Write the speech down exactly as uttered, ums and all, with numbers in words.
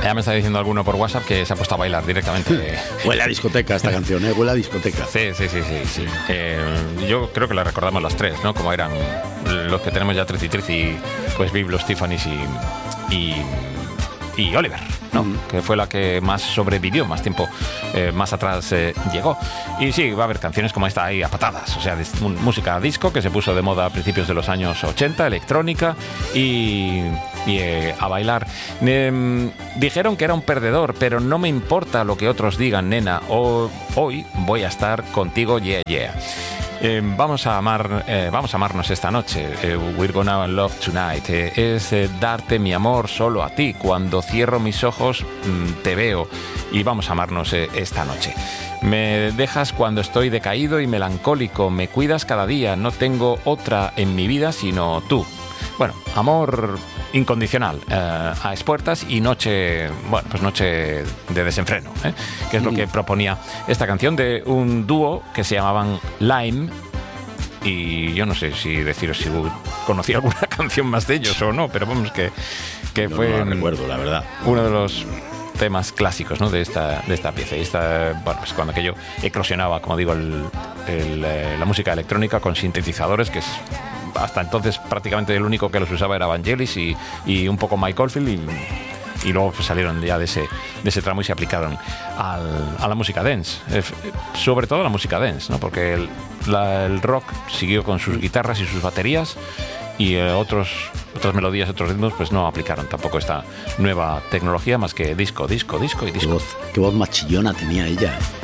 Ya me está diciendo alguno por WhatsApp que se ha puesto a bailar directamente. Huele a discoteca esta canción, ¿eh? Huele a discoteca. Sí, sí, sí, sí. sí. Eh, yo creo que la recordamos las tres, ¿no? Como eran los que tenemos ya trece y trece, pues Viv, los Tiffany's y, y, y Oliver, ¿no? Uh-huh. Que fue la que más sobrevivió, más tiempo eh, más atrás eh, llegó. Y sí, va a haber canciones como esta ahí a patadas, o sea, de, música disco que se puso de moda a principios de los años ochenta, electrónica y... y eh, a bailar. Eh, dijeron que era un perdedor, pero no me importa lo que otros digan, nena. O, hoy voy a estar contigo, yeah, yeah. Eh, vamos a amar, eh, vamos a amarnos esta noche. Eh, we're gonna love tonight. Eh, es eh, darte mi amor solo a ti. Cuando cierro mis ojos mmm, te veo y vamos a amarnos eh, esta noche. Me dejas cuando estoy decaído y melancólico. Me cuidas cada día. No tengo otra en mi vida sino tú. Bueno, amor incondicional eh, a expuertas y noche, bueno, pues noche de desenfreno, ¿eh? Que es lo que proponía esta canción de un dúo que se llamaban Lime. Y yo no sé si deciros si conocía alguna canción más de ellos o no, pero vamos, que, que no, fue no recuerdo, la verdad. Uno de los temas clásicos, ¿no? de esta de esta pieza. Y esta, bueno, pues cuando aquello eclosionaba, como digo, el, el, eh, la música electrónica con sintetizadores, que es hasta entonces prácticamente el único que los usaba era Vangelis y, y un poco Mike Oldfield, y, y luego pues salieron ya de ese, de ese tramo y se aplicaron al, a la música dance, eh, sobre todo la música dance, ¿no? Porque el, la, el rock siguió con sus guitarras y sus baterías, y eh, otros, otras melodías, otros ritmos pues no aplicaron tampoco esta nueva tecnología más que disco, disco, disco y disco. Qué voz, qué voz más chillona tenía ella.